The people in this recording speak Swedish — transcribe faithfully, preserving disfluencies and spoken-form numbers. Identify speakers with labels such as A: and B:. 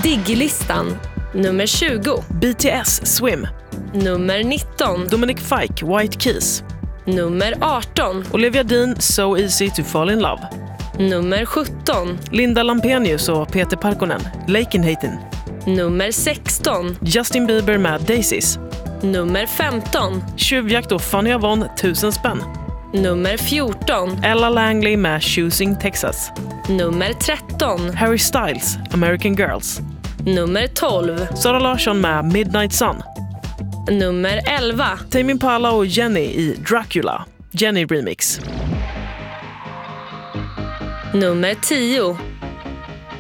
A: Diggy-listan. Nummer tjugo.
B: B T S Swim.
A: Nummer nitton.
B: Dominic Fike White Keys.
A: Nummer arton.
B: Olivia Dean So Easy to Fall in Love.
A: Nummer sjutton.
B: Linda Lampenius och Peter Parkonen Lakenhaten.
A: Nummer sexton.
B: Justin Bieber med Daisies.
A: Nummer femton.
B: Tjuvjakt och Fanny Avon Tusen spänn.
A: Nummer fjorton.
B: Ella Langley med Choosing Texas.
A: Nummer tretton.
B: Harry Styles American Girls.
A: Nummer tolv.
B: Sara Larsson med Midnight Sun.
A: Nummer elva.
B: Tame Impala och Jenny i Dracula Jenny Remix.
A: Nummer tio.